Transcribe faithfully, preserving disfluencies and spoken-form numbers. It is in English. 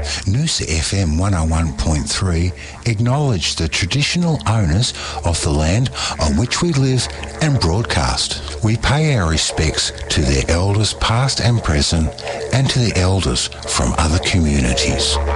Noosa F M one oh one point three acknowledge the traditional owners of the land on which we live and broadcast. We pay our respects to their elders past and present and to the elders from other communities.